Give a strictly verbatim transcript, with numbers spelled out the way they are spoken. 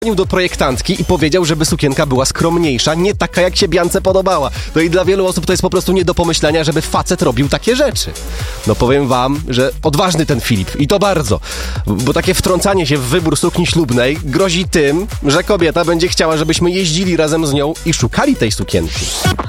do projektantki i powiedział, żeby sukienka była skromniejsza, nie taka, jak się Biance podobała. No i dla wielu osób to jest po prostu nie do pomyślenia, żeby facet robił takie rzeczy. No powiem wam, że odważny ten Filip i to bardzo, bo takie wtrącanie się w wybór sukni ślubnej grozi tym, że kobieta będzie chciała, żebyśmy jeździli razem z nią i szukali tej sukienki.